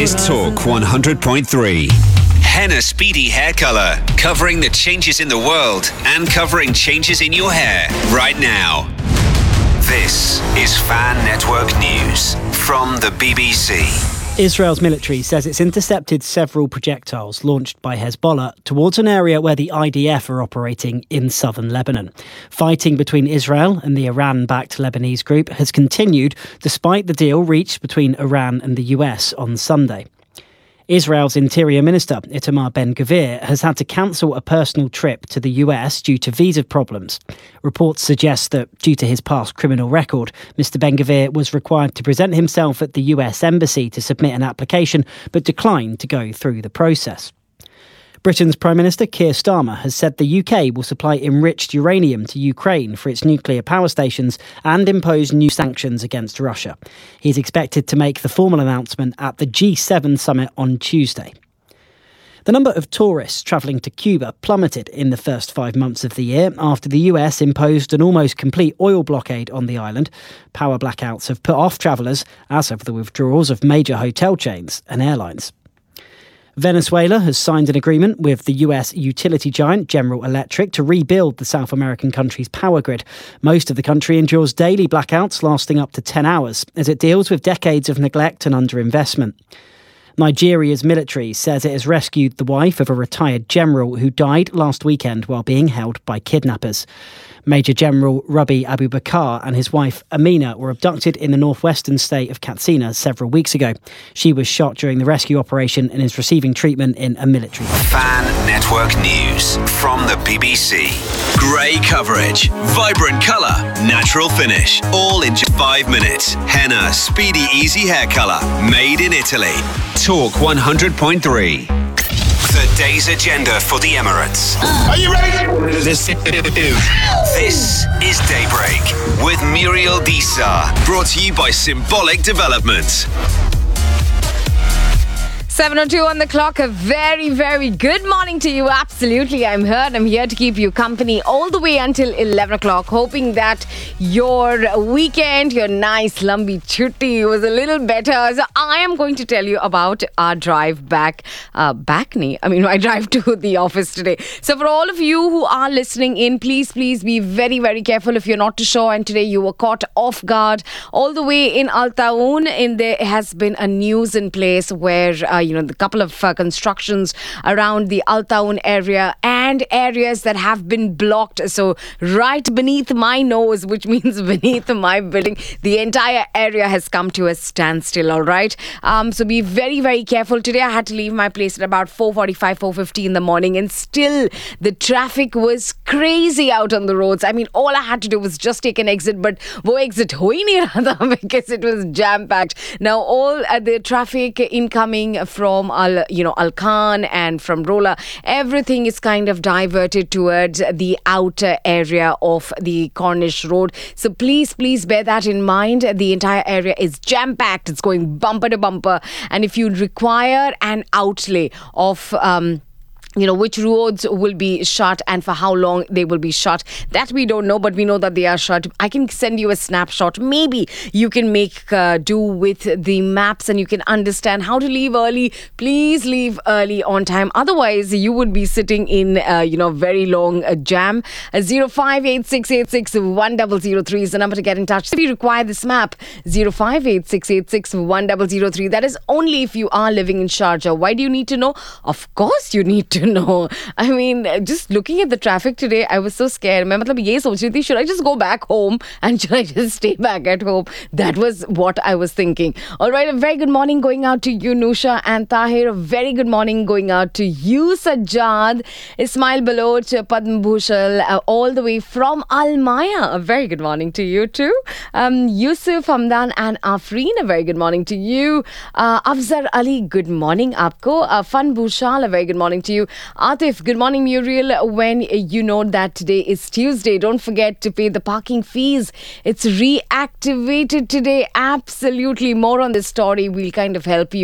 is Talk 100.3. Henna Speedy Hair Colour, covering the changes in the world and covering changes in your hair right now. This is Fan Network News from the BBC. Israel's military says it's intercepted several projectiles launched by Hezbollah towards an area where the IDF are operating in southern Lebanon. Fighting between Israel and the Iran-backed Lebanese group has continued despite the deal reached between Iran and the US on Sunday. Israel's Interior Minister, Itamar Ben-Gvir, has had to cancel a personal trip to the US due to visa problems. Reports suggest that, due to his past criminal record, Mr Ben-Gvir was required to present himself at the US Embassy to submit an application, but declined to go through the process. Britain's Prime Minister Keir Starmer has said the UK will supply enriched uranium to Ukraine for its nuclear power stations and impose new sanctions against Russia. He's expected to make the formal announcement at the G7 summit on Tuesday. The number of tourists travelling to Cuba plummeted in the first 5 months of the year after the US imposed an almost complete oil blockade on the island. Power blackouts have put off travellers, as have the withdrawals of major hotel chains and airlines. Venezuela has signed an agreement with the US utility giant General Electric to rebuild the South American country's power grid. Most of the country endures daily blackouts lasting up to 10 hours as it deals with decades of neglect and underinvestment. Nigeria's military says it has rescued the wife of a retired general who died last weekend while being held by kidnappers. Major General Rabi Abubakar and his wife Amina were abducted in the northwestern state of Katsina several weeks ago. She was shot during the rescue operation and is receiving treatment in a military. Fan Network News from the BBC. Grey coverage, vibrant colour, natural finish, all in just 5 minutes. Henna Speedy Easy Hair Colour, made in Italy. Talk 100.3. The day's agenda for the Emirates. Are you ready? This is Daybreak with Muriel Disa. Brought to you by Symbolic Development. 7:02 on the clock. A very, very good morning to you. Absolutely, I'm here to keep you company all the way until 11 o'clock, hoping that your weekend, your nice lumby chutti was a little better. So I am going to tell you about our drive back, my drive to the office today. So for all of you who are listening in, please be very, very careful if you're not too sure and today you were caught off guard. All the way in Al Taoun, there has been a news in place where the couple of constructions around the Al Taoun area and areas that have been blocked. So right beneath my nose, which means beneath my building, the entire area has come to a standstill, all right? So be very, very careful. Today I had to leave my place at about 4:45, 4:50 in the morning, and still the traffic was crazy out on the roads. I mean, all I had to do was just take an exit, but wo exit ho hi nahi raha tha because it was jam-packed. Now all the traffic incoming from Al Khan and from Rola, everything is kind of diverted towards the outer area of the Cornish Road. So please bear that in mind. The entire area is jam-packed. It's going bumper to bumper. And if you require an outlay of which roads will be shut and for how long they will be shut, that we don't know, but we know that they are shut. I can send you a snapshot. Maybe you can make do with the maps and you can understand how to leave early. Please leave early on time. Otherwise, you would be sitting in very long jam. 0586861003 is the number to get in touch. If you require this map, 0586861003. That is only if you are living in Sharjah. Why do you need to know? Of course you need to know. I mean, just looking at the traffic today, I was so scared. मैं मतलब ये सोच रही थी, should I just go back home and should I just stay back at home? That was what I was thinking. All right, a very good morning going out to you, Nusha and Tahir. A very good morning going out to you, Sajjad, Ismail Baloch, Padma Bhushal, all the way from Al Maya. A very good morning to you too. Yusuf, Hamdan and Afreen, a very good morning to you. Afzar Ali, good morning aapko. Fun Bhushal, a very good morning to you. Atif, good morning, Muriel. When you know that today is Tuesday, don't forget to pay the parking fees. It's reactivated today. Absolutely. More on this story. We'll kind of help you.